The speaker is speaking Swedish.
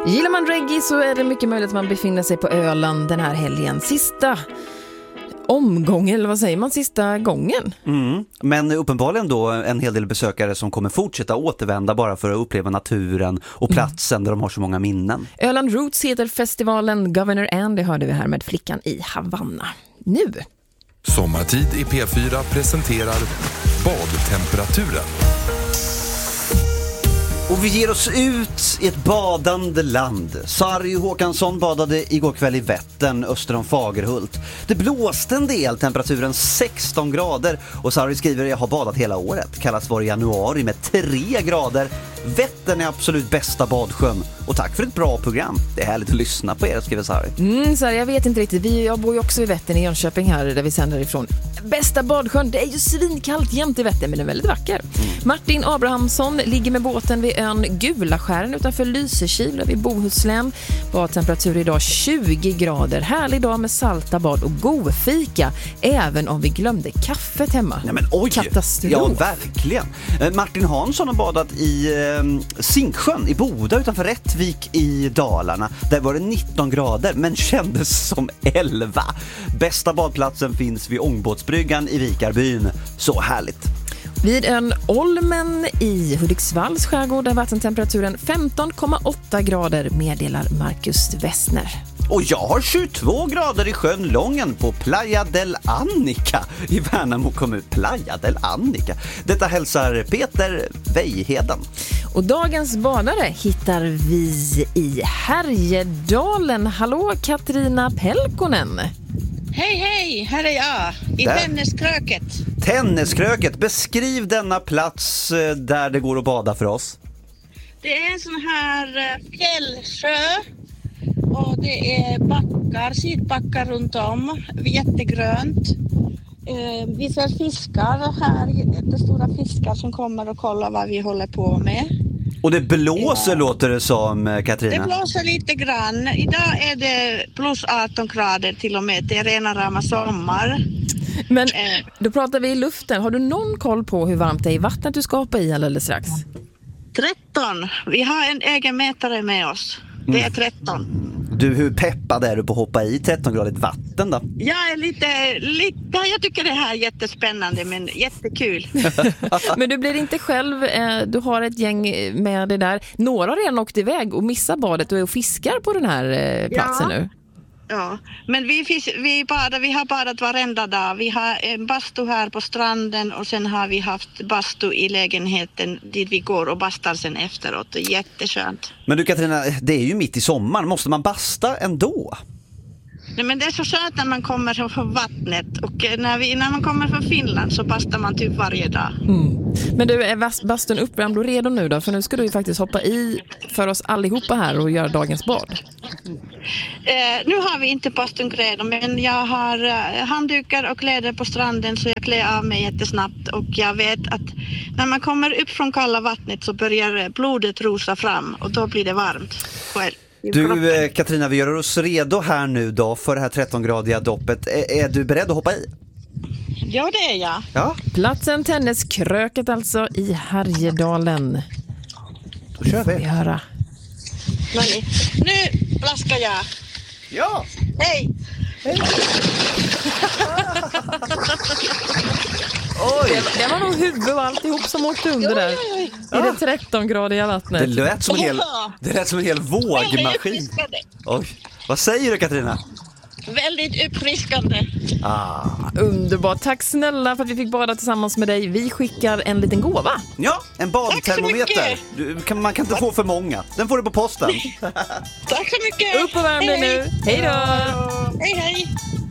Gillar man reggae så är det mycket möjligt att man befinner sig på Öland den här helgen. Sista omgången, eller vad säger man, sista gången. Men uppenbarligen då en hel del besökare som kommer fortsätta återvända bara för att uppleva naturen och platsen där de har så många minnen. Öland Roots heter festivalen. Governor Andy hörde vi här med Flickan i Havanna. Nu! Sommartid i P4 presenterar badtemperaturen. Och vi ger oss ut i ett badande land. Sari Håkansson badade igår kväll i Vättern öster om Fagerhult. Det blåste en del, temperaturen 16 grader. Och Sari skriver: jag har badat hela året. Kallas var i januari med 3 grader. Vättern är absolut bästa badsjön. Och tack för ett bra program. Det är härligt att lyssna på er, skriver Sari. Sari, jag vet inte riktigt. Jag bor ju också i Vättern i Jönköping här där vi sänder ifrån. Bästa badsjön, det är ju svinkallt jämt i Vättern men den är väldigt vacker. Martin Abrahamsson ligger med båten vid ön Gulaskärn utanför Lysekil vid Bohuslän. Badtemperatur idag 20 grader. Härlig dag med salta bad och godfika. Även om vi glömde kaffet hemma. Nej, men oj! Katastrof. Ja, verkligen. Martin Hansson har badat i Sinksjön i Boda utanför Rättvik i Dalarna. Där var det 19 grader men kändes som 11. Bästa badplatsen finns vid Ångbåtsbryggan i Vikarbyn. Så härligt. Vid ön Olmen i Hudiksvalls skärgård är vattentemperaturen 15,8 grader, meddelar Marcus Westner. Och jag har 22 grader i sjön Lången på Playa del Annika i Värnamo kommun. Playa del Annika. Detta hälsar Peter Vejheden. Och dagens badare hittar vi i Härjedalen. Hallå Katarina Pelkonen. Hej, här är jag i Tenniskröket. Tenniskröket, beskriv denna plats där det går att bada för oss. Det är en sån här fjällsjö och det är backar, sidbackar runt om, jättegrönt. Vi ser fiskar här, jättestora fiskar som kommer och kollar vad vi håller på med. Och det blåser låter det som, Katarina. Det blåser lite grann. Idag är det plus 18 grader till och med. Det är rena rama sommar. Men då pratar vi i luften. Har du någon koll på hur varmt det är i vattnet du ska hoppa i alldeles strax? 13. Vi har en egen mätare med oss. Det är 13. Du, hur peppad är du på att hoppa i 13-gradigt vatten då? Jag är lite, jag tycker det här är jättespännande men jättekul. Men du blir inte själv, du har ett gäng med det där. Några har redan åkt iväg och missar badet och är och fiskar på den här platsen nu. Ja, men vi har badat varenda dag. Vi har en bastu här på stranden och sen har vi haft bastu i lägenheten dit vi går och bastar sen efteråt. Det är jätteskönt. Men du Katarina, det är ju mitt i sommaren. Måste man basta ändå? Nej, men det är så skönt när man kommer från vattnet och när man kommer från Finland så bastar man typ varje dag. Men du, är bastun uppvärmd och redo nu då? För nu ska du ju faktiskt hoppa i för oss allihopa här och göra dagens bad. Nu har vi inte bastun redo, men jag har handdukar och kläder på stranden så jag klär av mig jättesnabbt och jag vet att när man kommer upp från kalla vattnet så börjar blodet rosa fram och då blir det varmt själv. Du Katarina, vi gör oss redo här nu då för det här 13-gradiga doppet. Är du beredd att hoppa i? Ja, det är jag. Ja. Platsen Tenniskröket alltså i Härjedalen. Då kör vi. Vi höra. Nu plaskar jag. Ja. Hej. Oj, det var nog huvud och alltihop som åkte under där. I det 13-gradiga vattnet. Det lät som en hel vågmaskin. Oj, vad säger du Katarina? Väldigt uppfriskande. Underbart. Tack snälla för att vi fick bada tillsammans med dig. Vi skickar en liten gåva. Ja, en badtermometer. Man kan inte få för många. Den får du på posten. Tack så mycket. Upp och värm dig nu. Hej då. Hej.